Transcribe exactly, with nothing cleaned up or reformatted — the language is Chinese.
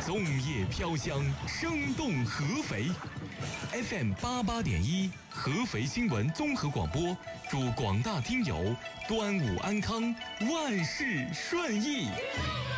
粽叶飘香，生动合肥。F M 八八点一，合肥新闻综合广播，祝广大听友端午安康，万事顺意。